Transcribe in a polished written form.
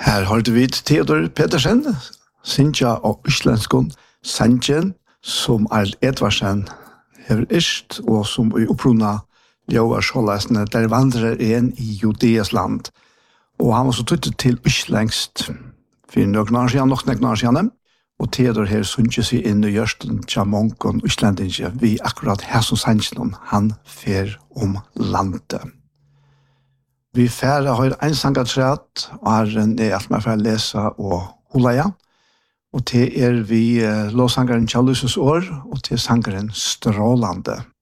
Her hørte vi Theodor Petersen, Sintja og Østlandskon, Sandjen, som Arl Edvardsen har ist, og som i oppruna Ljøvar Sjåleisene, der vandrer en i Judeas land. Og han var så tuttet til Østlandst, for nok noen år siden, og Theodor her sunnkje seg inn i Gjørsten tja Monkon Østlandinge, vi akkurat her som Sandjen, han fer om landet. Vi færre har en sangatræt, og Arren alt med for å lese og hulaja. Og til vi låsangeren Kjallusens år, og til sangeren Strålande.